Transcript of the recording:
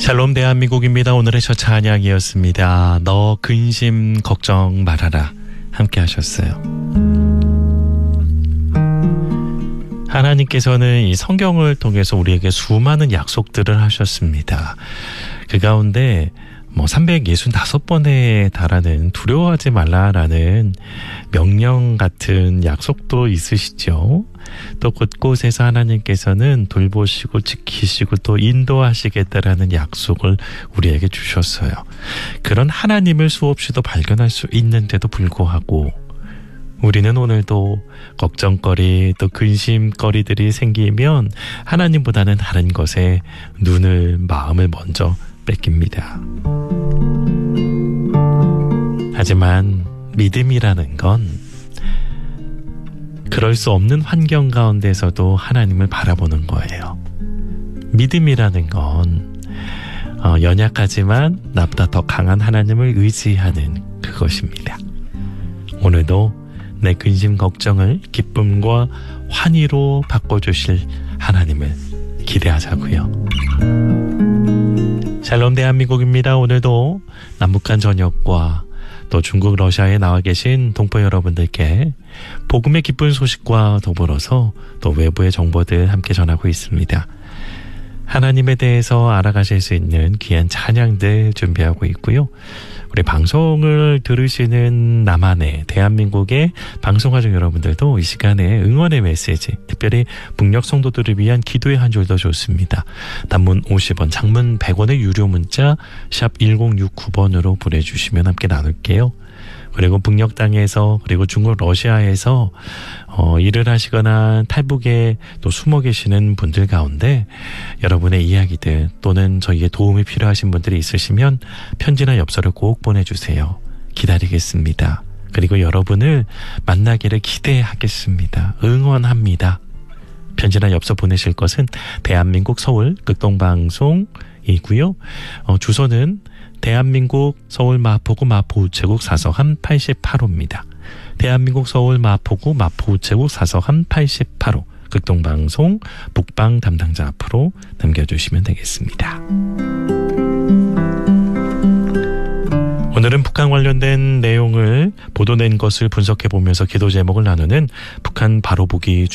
샬롬 대한민국입니다. 오늘의 첫 찬양이었습니다. 너 근심 걱정 말아라. 함께 하셨어요. 하나님께서는 이 성경을 통해서 우리에게 수많은 약속들을 하셨습니다. 그 가운데 365번에 달하는 두려워하지 말라라는 명령 같은 약속도 있으시죠. 또 곳곳에서 하나님께서는 돌보시고 지키시고 또 인도하시겠다라는 약속을 우리에게 주셨어요. 그런 하나님을 수없이도 발견할 수 있는데도 불구하고 우리는 오늘도 걱정거리 또 근심거리들이 생기면 하나님보다는 다른 것에 마음을 먼저 뺏깁니다. 하지만 믿음이라는 건 그럴 수 없는 환경 가운데서도 하나님을 바라보는 거예요. 믿음이라는 건 연약하지만 나보다 더 강한 하나님을 의지하는 그것입니다. 오늘도 내 근심 걱정을 기쁨과 환희로 바꿔주실 하나님을 기대하자고요. 샬롬 대한민국입니다. 오늘도 남북한 전역과 또 중국 러시아에 나와 계신 동포 여러분들께 복음의 기쁜 소식과 더불어서 또 외부의 정보들 함께 전하고 있습니다. 하나님에 대해서 알아가실 수 있는 귀한 찬양들 준비하고 있고요. 우리 방송을 들으시는 남한의 대한민국의 방송가족 여러분들도 이 시간에 응원의 메시지, 특별히 북녘 성도들을 위한 기도의 한 줄도 좋습니다. 단문 50원, 장문 100원의 유료 문자 샵 1069번으로 보내주시면 함께 나눌게요. 그리고 북녘 땅에서 그리고 중국 러시아에서 일을 하시거나 탈북에 또 숨어 계시는 분들 가운데 여러분의 이야기들 또는 저희의 도움이 필요하신 분들이 있으시면 편지나 엽서를 꼭 보내주세요. 기다리겠습니다. 그리고 여러분을 만나기를 기대하겠습니다. 응원합니다. 편지나 엽서 보내실 것은 대한민국 서울 극동방송이고요. 주소는 대한민국 서울 마포구 마포우체국 사서함 88호입니다. 대한민국 서울 마포구 마포우체국 사서함 88호 극동방송 북방 담당자 앞으로 남겨주시면 되겠습니다. 오늘은 북한 관련된 내용을 보도된 것을 분석해보면서 기도 제목을 나누는 북한 바로보기